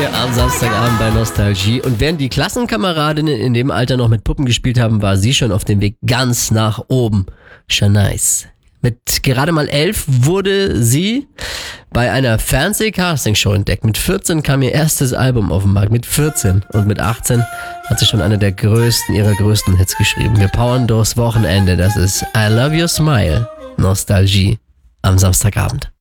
hier am Samstagabend bei Nostalgie. Und während die Klassenkameradinnen in dem Alter noch mit Puppen gespielt haben, war sie schon auf dem Weg ganz nach oben. Shanice. Mit gerade mal 11 wurde sie bei einer Fernseh-Castingshow entdeckt. Mit 14 kam ihr erstes Album auf den Markt. Mit 14 und mit 18 hat sie schon einer der größten ihrer größten Hits geschrieben. Wir powern durchs Wochenende. Das ist I Love Your Smile. Nostalgie am Samstagabend.